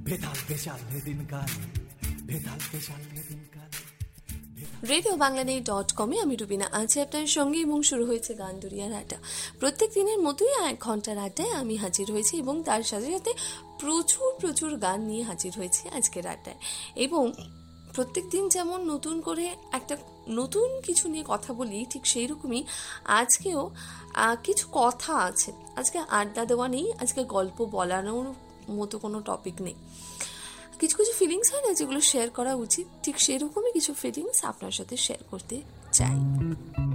বেতাল বেচাল দিন কাল, বেতাল বেচাল দিন কাল। রেডিও বাংলাদেশ.com আমি রুবিনা আছি আপনার সঙ্গে এবং শুরু হয়েছে গান দুরিয়ার আড্ডা। প্রত্যেক দিনের মতোই 1 ঘন্টার আড্ডায় আমি হাজির হয়েছি এবং তার সাথে সাথে প্রচুর গান নিয়ে হাজির হয়েছি আজকের আড্ডায়। এবং প্রত্যেক দিন যেমন নতুন করে একটা নতুন কিছু নিয়ে কথা বলি, ঠিক সেই রকমই আজকেও কিছু কথা আছে। আজকে আড্ডা দেওয়া নেই, আজকে গল্প বলানোর মতো কোনো টপিক নেই। কিছু ফিলিংস হয় না যেগুলো শেয়ার করা উচিত, ঠিক সেরকমই কিছু ফিলিংস আপনার সাথে শেয়ার করতে চাই।